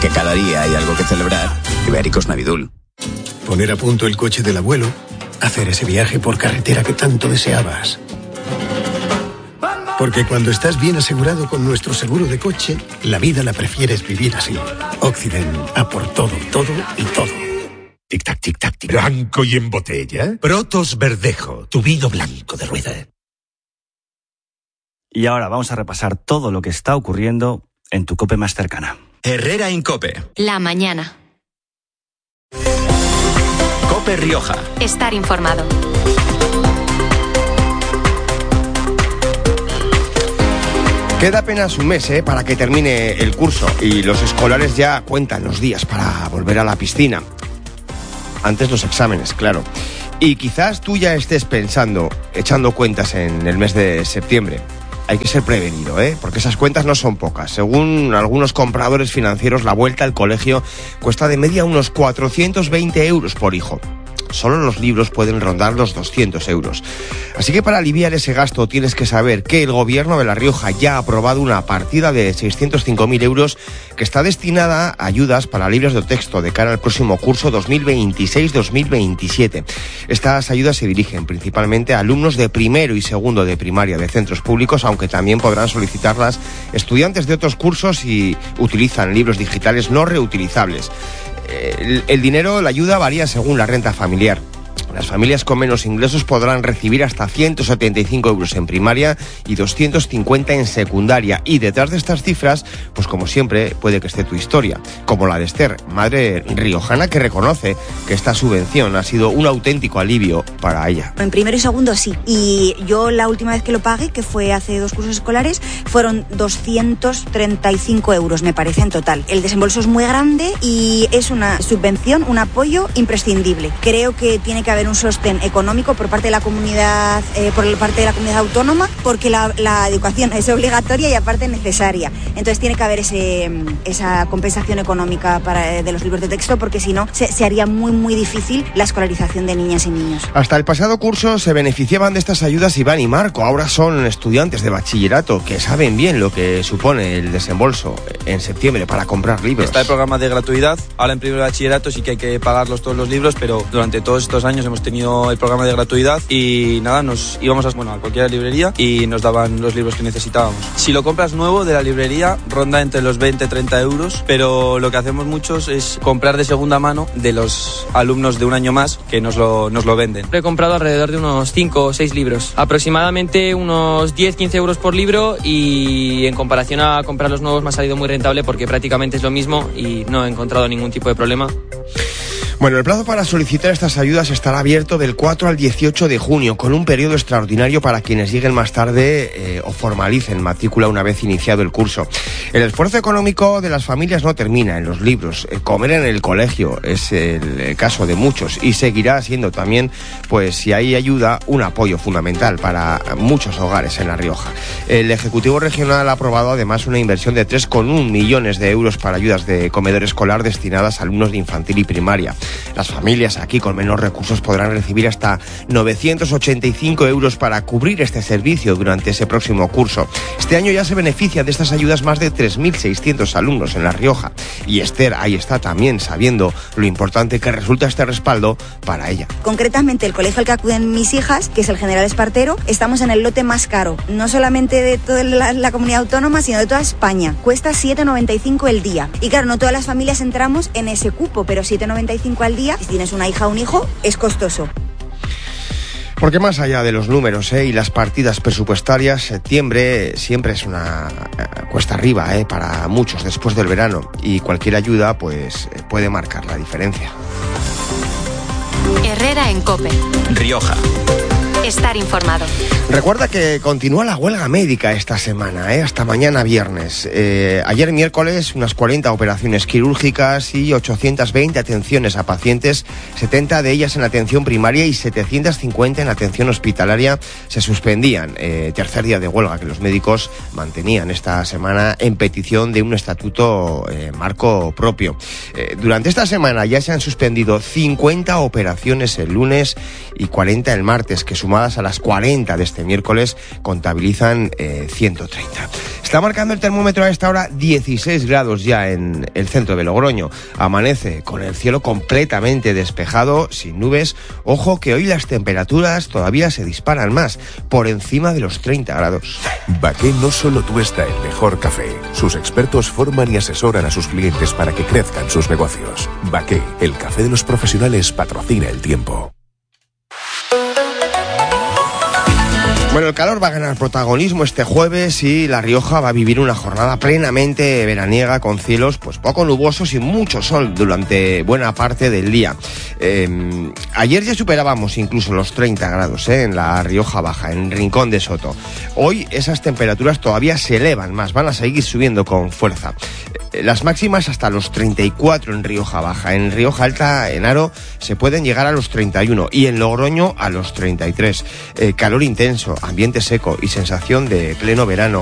porque cada día hay algo que celebrar. Ibéricos Navidul. Poner a punto el coche del abuelo, hacer ese viaje por carretera que tanto deseabas. Porque cuando estás bien asegurado con nuestro seguro de coche, la vida la prefieres vivir así. Occident, a por todo, todo y todo. Tic-tac, tic-tac, tic. ¿Blanco y en botella? Protos Verdejo, tu vino blanco de rueda. Y ahora vamos a repasar todo lo que está ocurriendo en tu COPE más cercana. Herrera Incope. La mañana. COPE Rioja. Estar informado. Queda apenas un mes para que termine el curso y los escolares ya cuentan los días para volver a la piscina. Antes los exámenes, claro. Y quizás tú ya estés pensando, echando cuentas en el mes de septiembre. Hay que ser prevenido, porque esas cuentas no son pocas. Según algunos compradores financieros, la vuelta al colegio cuesta de media unos 420 euros por hijo. Solo los libros pueden rondar los 200 euros. Así que para aliviar ese gasto tienes que saber que el gobierno de La Rioja ya ha aprobado una partida de 605.000 euros que está destinada a ayudas para libros de texto de cara al próximo curso 2026-2027. Estas ayudas se dirigen principalmente a alumnos de primero y segundo de primaria de centros públicos, aunque también podrán solicitarlas estudiantes de otros cursos y utilizan libros digitales no reutilizables. El dinero, la ayuda varía según la renta familiar. Las familias con menos ingresos podrán recibir hasta 175 euros en primaria y 250 en secundaria. Y detrás de estas cifras, pues como siempre, puede que esté tu historia. Como la de Esther, madre riojana, que reconoce que esta subvención ha sido un auténtico alivio para ella. En primero y segundo sí. Y yo la última vez que lo pagué, que fue hace 2 cursos escolares, fueron 235 euros, me parece, en total. El desembolso es muy grande y es una subvención, un apoyo imprescindible. Creo que tiene que haber un sostén económico por parte de la comunidad, autónoma, porque la educación es obligatoria y aparte necesaria. Entonces tiene que haber esa compensación económica de los libros de texto, porque si no se haría muy muy difícil la escolarización de niñas y niños. Hasta el pasado curso se beneficiaban de estas ayudas Iván y Marco. Ahora son estudiantes de bachillerato que saben bien lo que supone el desembolso en septiembre para comprar libros. Está el programa de gratuidad. Ahora en primero de bachillerato sí que hay que pagarlos todos los libros, pero durante todos estos años hemos tenido el programa de gratuidad y nada, nos íbamos a cualquier librería y nos daban los libros que necesitábamos. Si lo compras nuevo de la librería, ronda entre los 20-30 euros, pero lo que hacemos muchos es comprar de segunda mano de los alumnos de un año más que nos lo venden. He comprado alrededor de unos 5 o 6 libros, aproximadamente unos 10-15 euros por libro, y en comparación a comprar los nuevos me ha salido muy rentable porque prácticamente es lo mismo y no he encontrado ningún tipo de problema. Bueno, el plazo para solicitar estas ayudas estará abierto del 4 al 18 de junio, con un periodo extraordinario para quienes lleguen más tarde o formalicen matrícula una vez iniciado el curso. El esfuerzo económico de las familias no termina en los libros. Comer en el colegio es el caso de muchos y seguirá siendo también, pues si hay ayuda, un apoyo fundamental para muchos hogares en La Rioja. El Ejecutivo Regional ha aprobado además una inversión de 3,1 millones de euros para ayudas de comedor escolar destinadas a alumnos de infantil y primaria. Las familias aquí con menos recursos podrán recibir hasta 985 euros para cubrir este servicio durante ese próximo curso. Este año ya se benefician de estas ayudas más de 3.600 alumnos en La Rioja. Y Esther ahí está también sabiendo lo importante que resulta este respaldo para ella. Concretamente, el colegio al que acuden mis hijas, que es el General Espartero, estamos en el lote más caro, no solamente de toda la comunidad autónoma, sino de toda España. Cuesta 7,95 el día. Y claro, no todas las familias entramos en ese cupo, pero 7,95 al día, si tienes una hija o un hijo, es costoso. Porque más allá de los números y las partidas presupuestarias, septiembre siempre es una cuesta arriba para muchos después del verano, y cualquier ayuda pues puede marcar la diferencia. Herrera en COPE. Rioja. Estar informado. Recuerda que continúa la huelga médica esta semana, hasta mañana viernes. Ayer miércoles unas 40 operaciones quirúrgicas y 820 atenciones a pacientes, 70 de ellas en atención primaria y 750 en atención hospitalaria se suspendían. Tercer día de huelga que los médicos mantenían esta semana en petición de un estatuto marco propio. Durante esta semana ya se han suspendido 50 operaciones el lunes y 40 el martes, que sumadas sumadas a las 40 de este miércoles contabilizan 130. Está marcando el termómetro a esta hora 16 grados ya en el centro de Logroño. Amanece con el cielo completamente despejado, sin nubes. Ojo que hoy las temperaturas todavía se disparan más, por encima de los 30 grados. Baqué no solo tuesta el mejor café. Sus expertos forman y asesoran a sus clientes para que crezcan sus negocios. Baqué, el café de los profesionales, patrocina el tiempo. Bueno, el calor va a ganar protagonismo este jueves y La Rioja va a vivir una jornada plenamente veraniega con cielos pues poco nubosos y mucho sol durante buena parte del día. Ayer ya superábamos incluso los 30 grados en La Rioja Baja, en Rincón de Soto. Hoy esas temperaturas todavía se elevan más, van a seguir subiendo con fuerza. Las máximas hasta los 34 en Rioja Baja. En Rioja Alta, en Haro, se pueden llegar a los 31 y en Logroño a los 33. Calor intenso, ambiente seco y sensación de pleno verano.